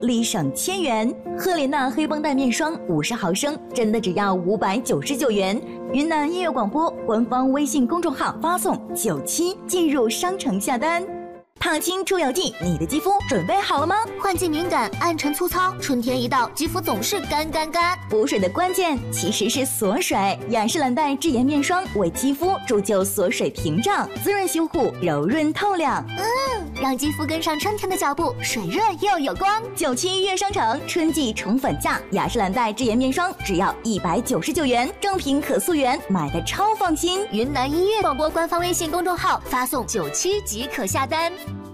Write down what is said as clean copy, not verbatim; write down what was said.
立省1000元。赫莲娜黑绷带面霜50毫升，真的只要599元。云南音乐广播官方微信公众号发送97进入商城下单。烫青出油剂，你的肌肤准备好了吗？ 换季敏感，暗沉粗糙，春天一到，肌肤总是干。 补水的关键其实是锁水，雅诗兰黛智妍面霜为肌肤铸就锁水屏障，滋润修护，柔润透亮。 让肌肤跟上春天的脚步，水润又有光。 97月商城春季宠粉价，雅诗兰黛智妍面霜只要199元，正品可溯源，买的超放心。 云南音乐广播官方微信公众号发送97即可下单。